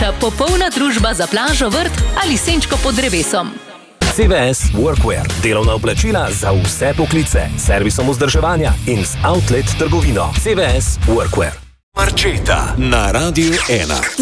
Vaša popolna družba za plažo, vrt ali senčko pod drevesom. CVS Workwear. Delovna oblačila za vse poklice. Servisom vzdrževanja in z outlet trgovino. CVS Workwear. Marčeta na Radiu 1.